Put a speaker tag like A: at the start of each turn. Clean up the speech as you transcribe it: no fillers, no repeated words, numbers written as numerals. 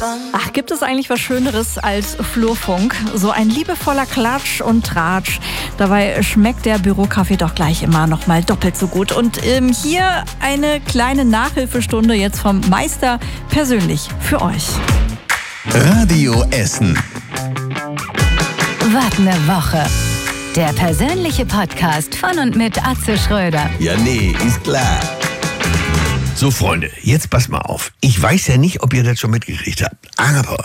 A: Ach, gibt es eigentlich was Schöneres als Flurfunk? So ein liebevoller Klatsch und Tratsch. Dabei schmeckt der Bürokaffee doch gleich immer noch mal doppelt so gut. Und hier eine kleine Nachhilfestunde jetzt vom Meister persönlich für euch.
B: Radio Essen.
C: Was ne Woche. Der persönliche Podcast von und mit Atze Schröder.
B: Ja, nee, ist klar. So, Freunde, jetzt passt mal auf. Ich weiß ja nicht, ob ihr das schon mitgekriegt habt, aber